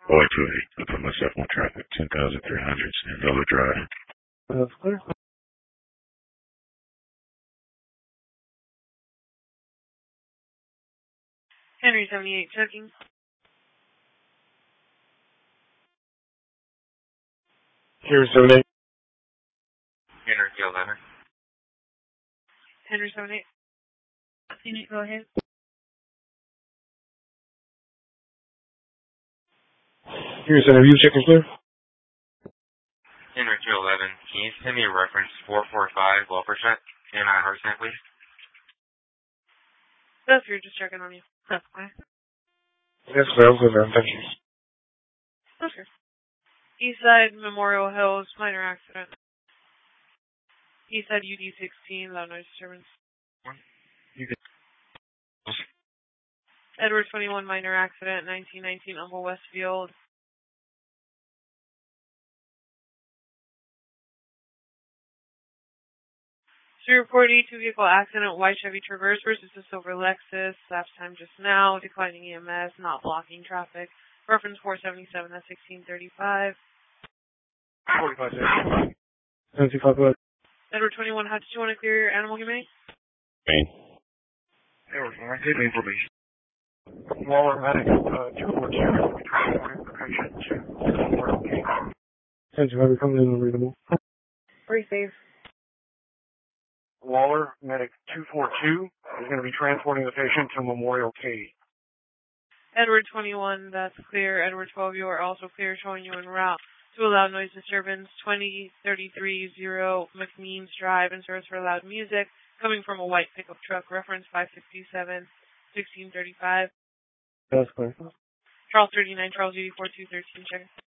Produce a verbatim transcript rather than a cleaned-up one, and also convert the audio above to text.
oh eight two eight. I put myself on traffic. ten thousand three hundred. Stanzella Drive. That's clear. Henry seventy-eight checking. Henry seventy-eight. Henry eleven. Henry seventy-eight. Phoenix, go ahead. Henry seventy-eight, you checking clear? Henry two eleven. Can you send me a reference four four five, low percent, and I heart please? That's you're just checking on you. That's fine. Yes, sir. I'm good, man. Thank you. Okay. Eastside Memorial Hills, minor accident. Eastside U D sixteen, loud noise disturbance. You can. Edward twenty-one, minor accident, nineteen nineteen Uncle Westfield. So reported two vehicle accident, white Chevy Traverse versus a silver Lexus. Lapse time just now, declining E M S, not blocking traffic. Reference four seventy-seven, that's sixteen thirty-five. forty-five days. seventy-five, go ahead. Edward twenty-one, how did you want to clear your animal humane? Main. Edward one, give me information. Waller Medic, uh, two four two. Transporting the patient to Memorial K. Thank you. Have you coming in and readable? Receive. Waller Medic two four two is going to be transporting the patient to Memorial K. Edward twenty-one, that's clear. Edward twelve, you are also clear, showing you en route to a loud noise disturbance. twenty thirty-three zero McMeans Drive and service for loud music coming from a white pickup truck. Reference five sixty-seven, sixteen thirty-five. That's clear. Charles thirty-nine, Charles eighty-four, two thirteen, check.